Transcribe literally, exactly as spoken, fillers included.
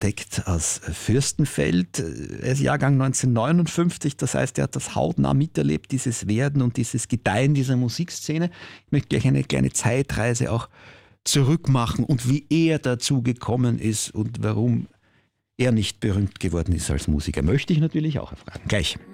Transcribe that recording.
Architekt aus Fürstenfeld. Er ist Jahrgang neunzehnhundertneunundfünfzig, das heißt, er hat das hautnah miterlebt, dieses Werden und dieses Gedeihen dieser Musikszene. Ich möchte gleich eine kleine Zeitreise auch zurückmachen und wie er dazu gekommen ist und warum er nicht berühmt geworden ist als Musiker, möchte ich natürlich auch erfragen. Gleich.